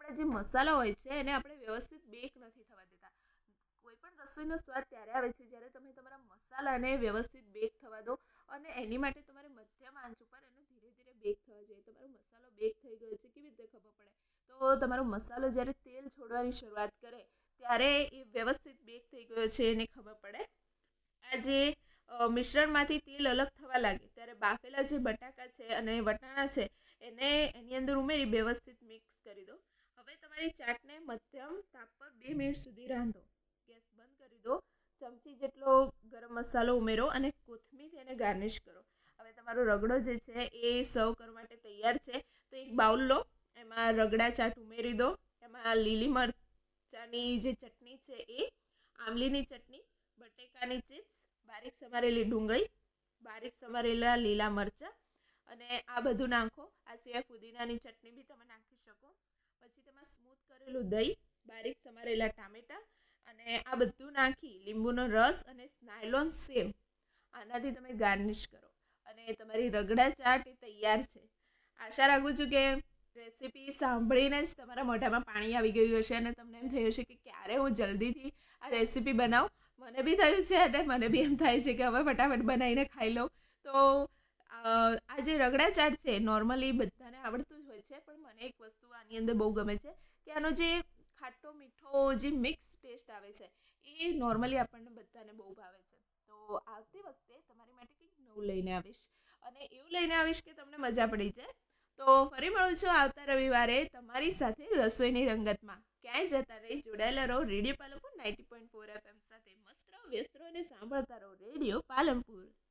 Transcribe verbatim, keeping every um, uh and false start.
આપણા જે મસાલા હોય છે એને આપણે વ્યવસ્થિત બેક નથી થવા દેતા. કોઈ પણ રસોઈનો સ્વાદ ત્યારે આવે છે જ્યારે તમે તમારા મસાલાને વ્યવસ્થિત બેક થવા દો, અને એની માટે તમારે મધ્યમ આંચ ઉપર એને ધીરે ધીરે બેક થવા જોઈએ. તમારો મસાલો બેક થઈ ગયો છે કેવી રીતે ખબર પડે? તો તમારો મસાલો જ્યારે તેલ છોડવાની શરૂઆત કરે ત્યારે એ વ્યવસ્થિત બેક થઈ ગયો છે એને ખબર પડે. આ જે મિશ્રણમાંથી તેલ અલગ થવા લાગે ત્યારે બાફેલા જે બટાકા છે અને વટાણા છે એને એની અંદર ઉમેરી વ્યવસ્થિત મિક્સ કરી દો. હવે તમારી ચાટને મધ્યમ તાપ પર બે મિનિટ સુધી રાંધો. ગેસ બંધ કરી દો. ચમચી જેટલો ગરમ મસાલો ઉમેરો અને કોથમીર એને ગાર્નિશ કરો. હવે તમારો રગડો જે છે એ સર્વ કરવા માટે તૈયાર છે. તો એક બાઉલ લો, એમાં રગડા ચાટ ઉમેરી દો. એમાં લીલી મરચાંની જે ચટણી છે એ, આમલીની ચટણી, બટેકાની ચિપ્સ, બારીક સમારેલી ડુંગળી, બારીક સમારેલા લીલા મરચાં અને આ બધું નાખો. આ સિવાય પુદીનાની ચટણી બી તમે નાખી શકો. પછી તેમાં સ્મૂથ કરેલું દહીં, બારીક સમારેલા ટામેટાં અને આ બધું નાખી લીંબુનો રસ અને નાયલોન સેવ આનાથી તમે ગાર્નિશ કરો અને તમારી રગડા ચાટ એ તૈયાર છે. આશા રાખું છું કે રેસીપી સાંભળીને જ તમારા મોઢામાં પાણી આવી ગયું હશે અને તમને એમ થયું હશે કે ક્યારે હું જલ્દીથી આ રેસીપી બનાવું. મને બી થયું છે અને મને બી એમ થાય છે કે હવે ફટાફટ બનાવીને ખાઈ લઉં. તો આ જે રગડા ચાટ છે નોર્મલી બધાને આવડતું જ હોય છે, પણ મને એક વસ્તુ આની અંદર બહુ ગમે છે કે આનો જે ખાટો મીઠો જે મિક્સ ટેસ્ટ આવે છે એ નોર્મલી આપણને બધાને બહુ ભાવે છે. તો આવતી વખતે તમારી માટે કંઈક નવું લઈને આવીશ અને એવું લઈને આવીશ કે તમને મજા પડી જાય. તો ફરી મળું છું આવતા રવિવારે તમારી સાથે રસોઈની રંગતમાં. ક્યાંય જતા નહીં, જોડાયેલા રહો radio Palanpur ninety point four FM સાથે. મસ્ત રહો, વ્યસ્ત રહો અને સાંભળતા રહો રેડિયો પાલનપુર.